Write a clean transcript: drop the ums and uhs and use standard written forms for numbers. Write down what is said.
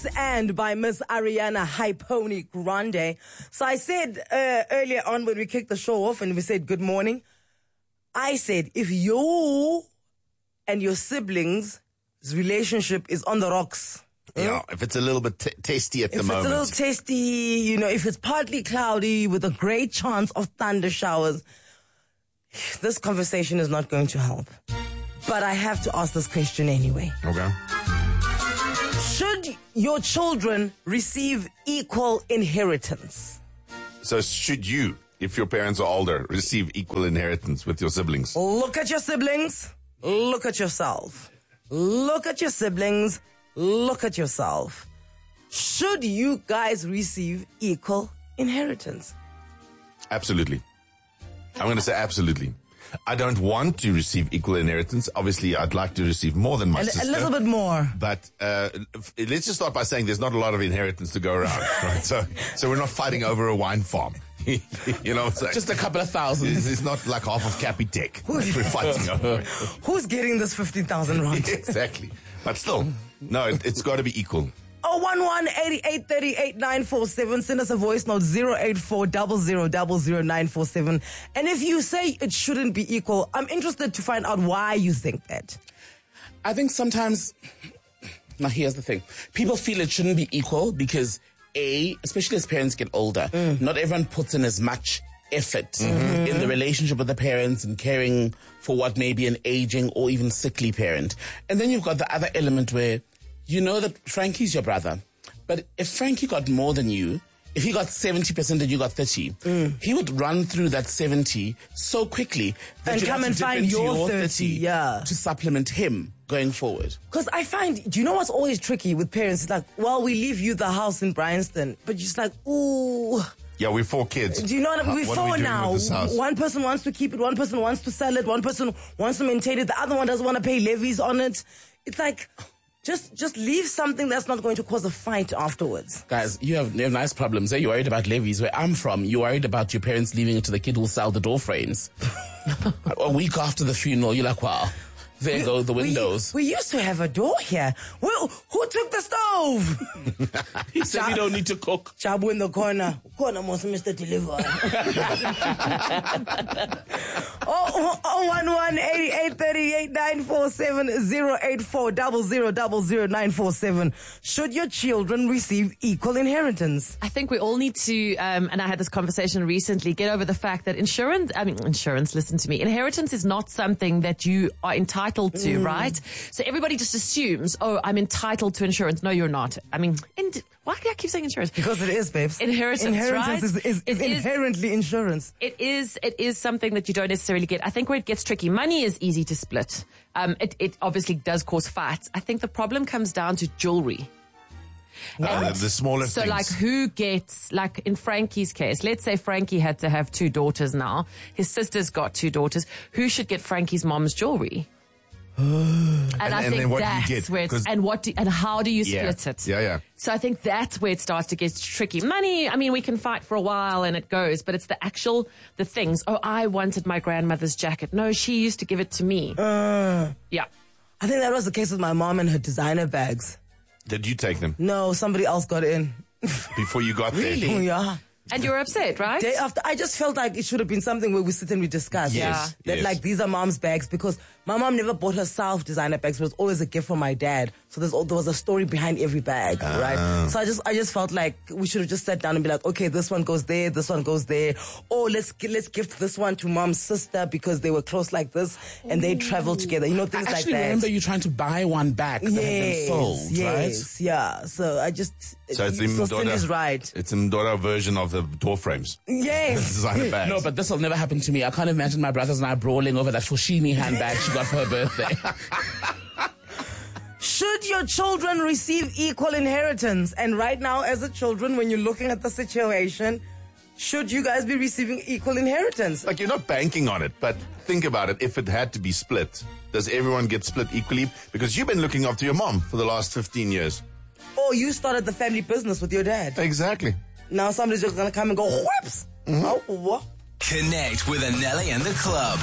Yes, and by Miss Ariana Hyponi Grande. So I said earlier on when we kicked the show off and we said good morning, I said if you and your siblings' relationship is on the rocks. Yeah, if it's a little bit testy at the moment. If it's a little testy, you know, if it's partly cloudy with a great chance of thunder showers, this conversation is not going to help. But I have to ask this question anyway. Okay. Should your children receive equal inheritance? So should you, if your parents are older, receive equal inheritance with your siblings? Look at your siblings. Look at yourself. Look at your siblings. Look at yourself. Should you guys receive equal inheritance? Absolutely. I'm going to say absolutely. I don't want to receive equal inheritance. Obviously, I'd like to receive more than my sister. A little bit more. But let's just start by saying there's not a lot of inheritance to go around, right? So we're not fighting over a wine farm. You know, so just a couple of thousand. It's not like half of Capitec we're fighting over. Who's getting this 15,000 rand? Exactly. But still, no, it's got to be equal. 011-8838-947. Send us a voice note 084-0000-947. And if you say it shouldn't be equal, I'm interested to find out why you think that. I think sometimes, now here's the thing. People feel it shouldn't be equal because especially as parents get older, not everyone puts in as much effort in the relationship with the parents and caring for what may be an aging or even sickly parent. And then you've got the other element where you know that Frankie's your brother, but if Frankie got more than you, if he got 70% and you got 30, he would run through that 70 so quickly that you come and find your 30 to supplement him going forward. Because I find, do you know what's always tricky with parents? It's like, well, we leave you the house in Bryanston, but you're just like, ooh. Yeah, we're 4 kids. Do you know what I mean? We're 4 now. One person wants to keep it, one person wants to sell it, one person wants to maintain it, the other one doesn't want to pay levies on it. It's like, just leave something that's not going to cause a fight afterwards. Guys, you have nice problems. You're worried about levies. Where I'm from, you're worried about your parents leaving it to the kid who'll sell the door frames. A week after the funeral, you're like, wow. There go the windows. We used to have a door here. Well, who took the stove? He said we don't need to cook. Chabu in the corner. Corner must Mr. Deliver. 011-8838-947-084-0000-947. Should your children receive equal inheritance? I think we all need to, and I had this conversation recently, get over the fact that inheritance, listen to me. Inheritance is not something that you are entitled to, right? So everybody just assumes, oh, I'm entitled to insurance. No, you're not. I mean, why do I keep saying insurance? Because it is, babes. Inheritance right? is inherently insurance. It is something that you don't necessarily get. I think where it gets tricky, money is easy to split. It obviously does cause fights. I think the problem comes down to jewelry. The smaller so things. like who gets, like in Frankie's case, let's say Frankie had to have 2 daughters now. His sister's got 2 daughters. Who should get Frankie's mom's jewelry? and I think that's where it's, and how do you split it? Yeah. So I think that's where it starts to get tricky. Money, I mean, we can fight for a while and it goes, but it's the things. Oh, I wanted my grandmother's jacket. No, she used to give it to me. Yeah. I think that was the case with my mom and her designer bags. Did you take them? No, somebody else got in. Before you got there? Really? Yeah. And you were upset, right? Day after, I just felt like it should have been something where we sit and we discuss. Yes. That like these are mom's bags, because my mom never bought herself designer bags, but it was always a gift from my dad. So there was a story behind every bag, right? So I just felt like we should have just sat down and be like, okay, this one goes there, this one goes there. Or let's gift this one to mom's sister because they were close like this and they traveled together. You know, things like that. I remember you trying to buy one back that had been sold, right? Yeah. So it's Cindy's right. It's a Mdora version of the door frames. Yes. Designer bags. No, but this will never happen to me. I can't imagine my brothers and I brawling over that Fushini handbag she got for her birthday. Should your children receive equal inheritance? And right now, as a children, when you're looking at the situation, should you guys be receiving equal inheritance? Like, you're not banking on it, but think about it. If it had to be split, does everyone get split equally? Because you've been looking after your mom for the last 15 years. Or you started the family business with your dad. Exactly. Now somebody's just going to come and go, whoops. Oh, what? Connect with Anelli and the club.